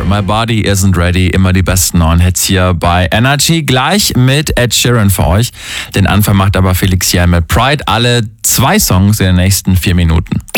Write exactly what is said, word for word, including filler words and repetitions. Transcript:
My Body Isn't Ready, immer die besten neuen Hits hier bei Energy. Gleich mit Ed Sheeran für euch. Den Anfang macht aber Felix Jähn mit Pride. Alle zwei Songs in den nächsten vier Minuten.